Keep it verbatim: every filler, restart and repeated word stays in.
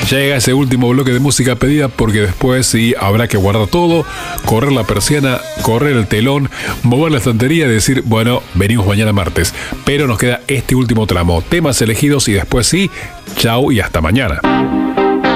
Llega ese último bloque de música pedida porque después sí habrá que guardar todo, correr la persiana, correr el telón, mover la estantería y decir, bueno, venimos mañana martes. Pero nos queda este último tramo, temas elegidos y después sí, chau y hasta mañana.